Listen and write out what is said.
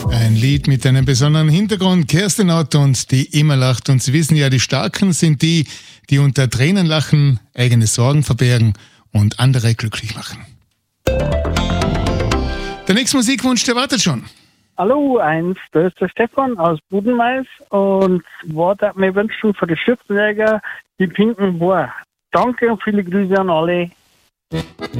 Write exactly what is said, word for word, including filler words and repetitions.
Ein Lied mit einem besonderen Hintergrund. Kerstin Ott und die immer lacht. Und Sie wissen ja, die Starken sind die, die unter Tränen lachen, eigene Sorgen verbergen und andere glücklich machen. Der nächste Musikwunsch, der wartet schon. Hallo, eins, da ist der Stefan aus Budenmais und zwar darf mir wünschen für die Schützenjäger die pinken Bohr. Danke und viele Grüße an alle.